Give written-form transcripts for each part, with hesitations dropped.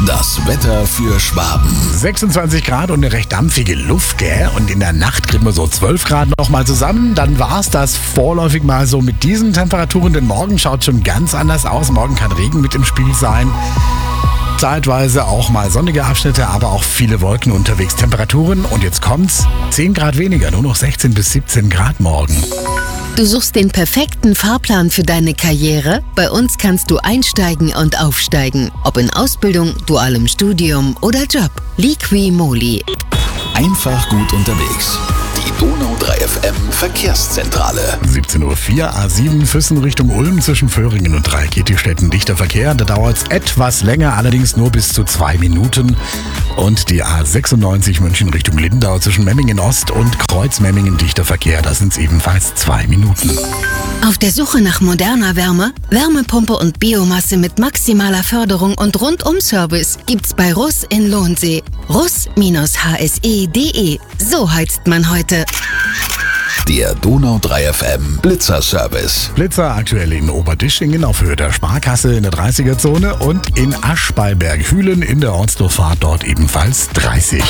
Das Wetter für Schwaben. 26 Grad und eine recht dampfige Luft, gell? Und in der Nacht kriegen wir so 12 Grad nochmal zusammen. Dann war's das vorläufig mal so mit diesen Temperaturen, denn morgen schaut schon ganz anders aus. Morgen kann Regen mit im Spiel sein. Zeitweise auch mal sonnige Abschnitte, aber auch viele Wolken unterwegs. Temperaturen, und jetzt kommt's, 10 Grad weniger, nur noch 16 bis 17 Grad morgen. Du suchst den perfekten Fahrplan für deine Karriere? Bei uns kannst du einsteigen und aufsteigen. Ob in Ausbildung, dualem Studium oder Job. Liqui-Moly. Einfach gut unterwegs. Die Donau 3 FM Verkehrszentrale. 17.04 Uhr, A7 Füssen Richtung Ulm zwischen Föhringen und Dreikäthistetten. Dichter Verkehr, da dauert es etwas länger, allerdings nur bis zu 2 Minuten. Und die A96 München Richtung Lindau zwischen Memmingen Ost und Kreuzmemmingen dichter Verkehr, da sind es ebenfalls 2 Minuten. Auf der Suche nach moderner Wärme, Wärmepumpe und Biomasse mit maximaler Förderung und Rundum-Service gibt's bei Russ in Lohnsee. Russ-hse.de. So heizt man heute. Der Donau 3 FM Blitzerservice. Blitzer aktuell in Oberdischingen auf Höhe der Sparkasse in der 30er-Zone und in Aschbeiberg-Hülen in der Ortsdurchfahrt dort ebenfalls 30.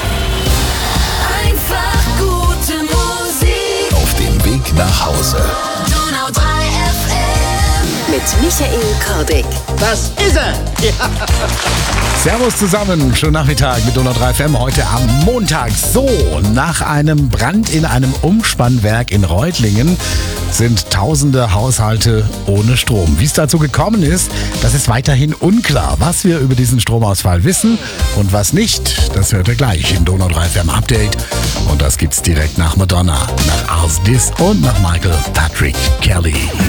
Einfach gute Musik. Auf dem Weg nach Hause. Donau 3 FM. Mit Michael Kordick. Das ist er! Ja. Servus zusammen, schönen Nachmittag mit Donau 3 FM heute am Montag. So, nach einem Brand in einem Umspannwerk in Reutlingen sind tausende Haushalte ohne Strom. Wie es dazu gekommen ist, das ist weiterhin unklar. Was wir über diesen Stromausfall wissen und was nicht, das hört ihr gleich im Donau 3 FM Update. Und das gibt's direkt nach Madonna, nach Ars Dis und nach Michael Patrick Kelly.